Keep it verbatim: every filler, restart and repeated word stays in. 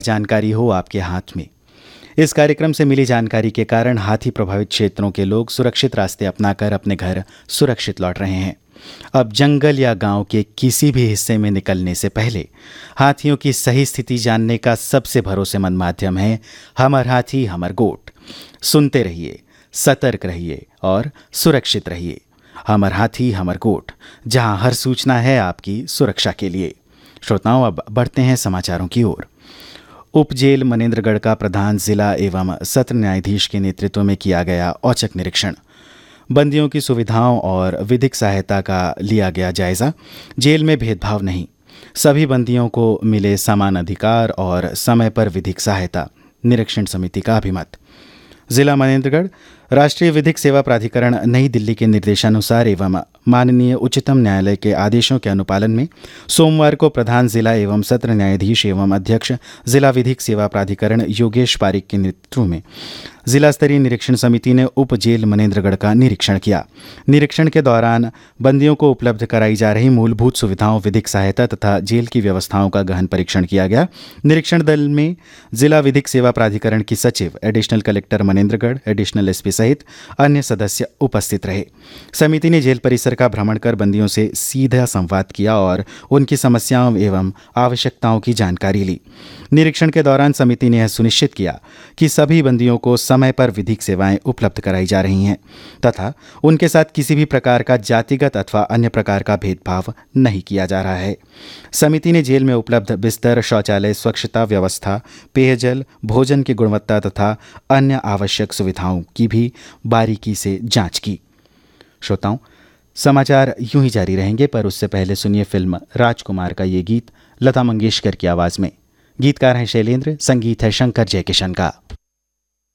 जानकारी हो आपके हाथ में। इस कार्यक्रम से मिली जानकारी के कारण हाथी प्रभावित क्षेत्रों के लोग सुरक्षित रास्ते अपनाकर अपने घर सुरक्षित लौट रहे हैं। अब जंगल या गांव के किसी भी हिस्से में निकलने से पहले हाथियों की सही स्थिति जानने का सबसे भरोसेमंद माध्यम है हमर हाथी हमर गोठ। सुनते रहिए, सतर्क रहिए और सुरक्षित रहिए। हमर हाथी हमर गोठ, जहां हर सूचना है आपकी सुरक्षा के लिए। श्रोताओं, अब बढ़ते हैं समाचारों की ओर। उप जेल मनेंद्रगढ़ का प्रधान जिला एवं सत्र न्यायाधीश के नेतृत्व में किया गया औचक निरीक्षण। बंदियों की सुविधाओं और विधिक सहायता का लिया गया जायजा। जेल में भेदभाव नहीं, सभी बंदियों को मिले समान अधिकार और समय पर विधिक सहायता, निरीक्षण समिति का अभिमत। जिला मनेंद्रगढ़ राष्ट्रीय विधिक सेवा प्राधिकरण नई दिल्ली के निर्देशानुसार एवं माननीय उच्चतम न्यायालय के आदेशों के अनुपालन में सोमवार को प्रधान जिला एवं सत्र न्यायाधीश एवं अध्यक्ष जिला विधिक सेवा प्राधिकरण योगेश पारिक के नेतृत्व में जिला स्तरीय निरीक्षण समिति ने उप जेल मनेंद्रगढ़ का निरीक्षण किया। निरीक्षण के दौरान बंदियों को उपलब्ध कराई जा रही मूलभूत सुविधाओं, विधिक सहायता तथा जेल की व्यवस्थाओं का गहन परीक्षण किया गया। निरीक्षण दल में जिला विधिक सेवा प्राधिकरण की सचिव, additional collector Manendragarh, additional SP सहित अन्य सदस्य उपस्थित रहे। समिति ने जेल परिसर का भ्रमण कर बंदियों से सीधा संवाद किया और उनकी समस्याओं एवं आवश्यकताओं की जानकारी ली। निरीक्षण के दौरान समिति ने यह सुनिश्चित किया कि सभी बंदियों को समय पर विधिक सेवाएं उपलब्ध कराई जा रही हैं तथा उनके साथ किसी भी प्रकार का जातिगत अथवा अन्य प्रकार का भेदभाव नहीं किया जा रहा है। समिति ने जेल में उपलब्ध बिस्तर, शौचालय, स्वच्छता व्यवस्था, पेयजल, भोजन की गुणवत्ता तथा अन्य आवश्यक सुविधाओं की भी बारीकी से जांच की। श्रोताओं, समाचार यूं ही जारी रहेंगे, पर उससे पहले सुनिए फिल्म राजकुमार का ये गीत लता मंगेशकर की आवाज में। गीतकार हैं शैलेंद्र, संगीत है शंकर जयकिशन का।